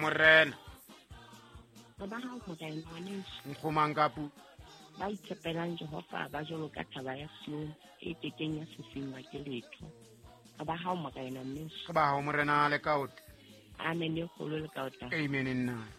Morena. Ba ba ha go kae ngwaneso. Nkgomangapu. Ba itshepelang Jehova ba jolo ka thaba ya Sion e tekeng ya sefingwa ke letho. Ba ha o makaena mmeso. Ba ha o morena le kaote. Amen le kgolo le kaota. Amen nna.